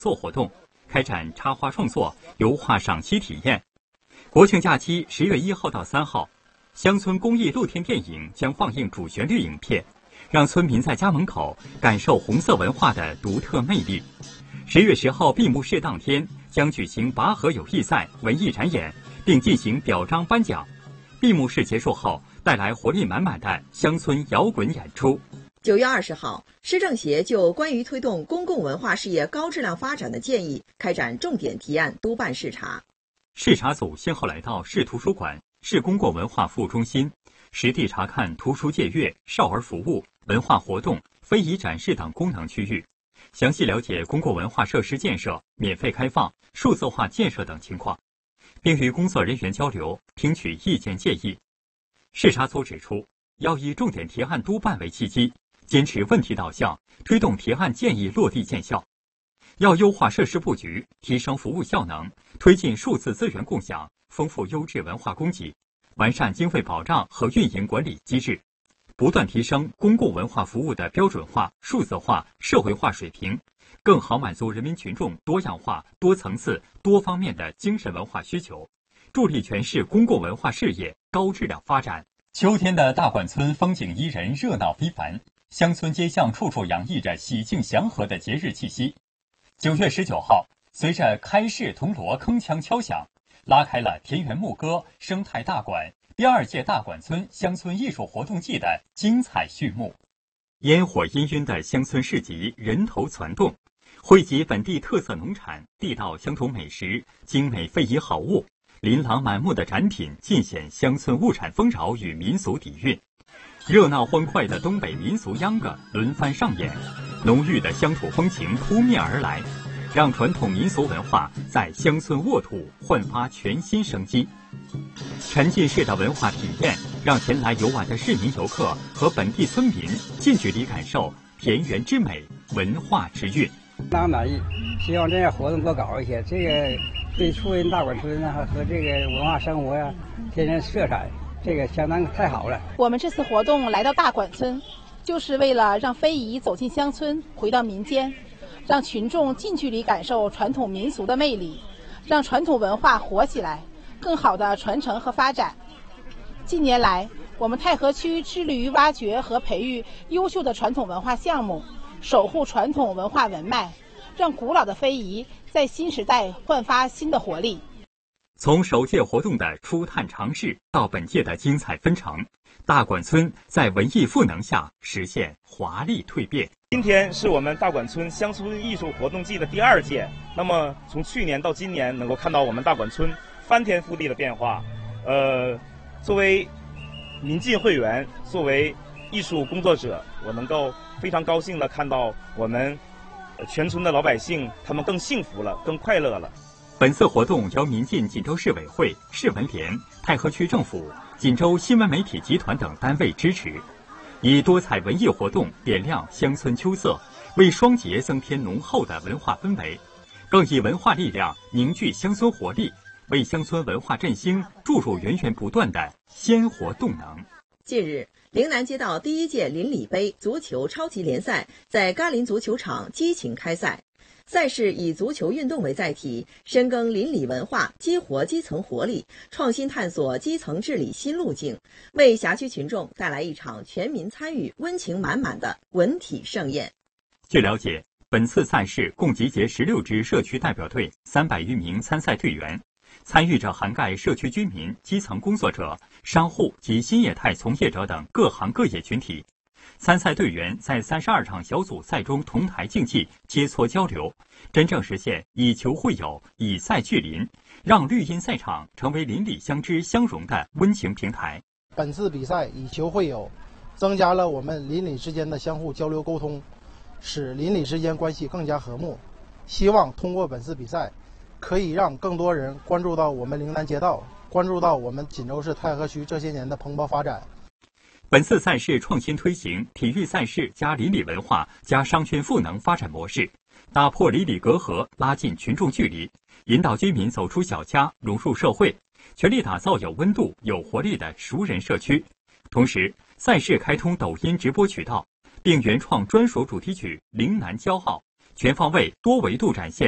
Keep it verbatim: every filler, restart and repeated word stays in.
做活动，开展插画创作、油画赏析体验。国庆假期十月一号到三号，乡村公益露天电影将放映主旋律影片，让村民在家门口感受红色文化的独特魅力。十月十号闭幕式当天将举行拔河友谊赛文艺展演，并进行表彰颁奖。闭幕式结束后，带来活力满满的乡村摇滚演出。 九月二十号，市政协就关于推动公共文化事业高质量发展的建议开展重点提案督办视察。 视察组先后来到市图书馆、市公共文化服务中心，实地查看图书借阅、少儿服务、文化活动、非遗展示等功能区域，详细了解公共文化设施建设、免费开放、数字化建设等情况，并与工作人员交流，听取意见建议。视察组指出，要以重点提案督办为契机，坚持问题导向，推动提案建议落地见效。要优化设施布局，提升服务效能，推进数字资源共享，丰富优质文化供给，完善经费保障和运营管理机制，不断提升公共文化服务的标准化、数字化、社会化水平，更好满足人民群众多样化、多层次、多方面的精神文化需求，助力全市公共文化事业高质量发展。秋天的大管村风景宜人，热闹非凡，乡村街巷处处洋溢着喜庆祥和的节日气息。九月十九号，随着开市铜锣铿锵敲响，拉开了田园牧歌、生态大馆第二届大管村乡村艺术活动季的精彩序幕。烟火氤氲的乡村市集人头攒动，汇集本地特色农产、地道乡土美食、精美非遗好物，琳琅满目的展品尽显乡村物产丰饶与民俗底蕴。热闹欢快的东北民俗秧歌轮番上演，浓郁的乡土风情扑面而来，让传统民俗文化在乡村沃土焕发全新生机。沉浸式的文化体验让前来游玩的市民游客和本地村民近距离感受田园之美、文化之韵。 当然满意，希望这样活动多搞一些，这个对促进大管村啊和这个文化生活呀、啊、天然色彩，这个相当太好了。 我们这次活动来到大管村，就是为了让非遗走进乡村，回到民间，让群众近距离感受传统民俗的魅力，让传统文化活起来，更好的传承和发展。近年来，我们太和区致力于挖掘和培育优秀的传统文化项目，守护传统文化文脉，让古老的非遗在新时代焕发新的活力。 从首届活动的初探尝试到本届的精彩纷呈，大管村在文艺赋能下实现华丽蜕变。 今天是我们大管村乡村艺术活动季的第二届，那么从去年到今年，能够看到我们大管村翻天覆地的变化。呃，作为民进会员，作为艺术工作者，我能够非常高兴地看到我们全村的老百姓，他们更幸福了，更快乐了。 本次活动由民进锦州市委会、市文联、太和区政府、锦州新闻媒体集团等单位支持，以多彩文艺活动点亮乡村秋色，为双节增添浓厚的文化氛围，更以文化力量凝聚乡村活力，为乡村文化振兴注入源源不断的鲜活动能。 近日，陵南街道第一届邻里杯足球超级联赛在嘎林足球场激情开赛。赛事以足球运动为载体，深耕邻里文化，激活基层活力，创新探索基层治理新路径，为辖区群众带来一场全民参与、温情满满的文体盛宴。 据了解，本次赛事共集结十六支社区代表队、三百余名参赛队员，参与者涵盖社区居民、基层工作者、商户及新业态从业者等各行各业群体。参赛队员在三十二场小组赛中同台竞技、切磋交流，真正实现以球会友、以赛聚邻，让绿茵赛场成为邻里相知相融的温情平台。 本次比赛以球会友，增加了我们邻里之间的相互交流沟通，使邻里之间关系更加和睦。希望通过本次比赛，可以让更多人关注到我们陵南街道，关注到我们锦州市太和区这些年的蓬勃发展。 本次赛事创新推行体育赛事加邻里文化加商圈赋能发展模式，打破邻里隔阂，拉近群众距离，引导居民走出小家，融入社会，全力打造有温度、有活力的熟人社区。同时，赛事开通抖音直播渠道，并原创专属主题曲《陵南骄傲》，全方位多维度展现